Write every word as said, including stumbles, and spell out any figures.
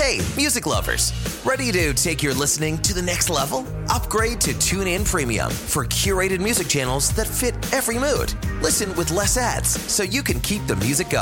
Hey, music lovers. Ready to take your listening to the next level? Upgrade to TuneIn Premium for curated music channels that fit every mood. Listen with less ads so you can keep the music going.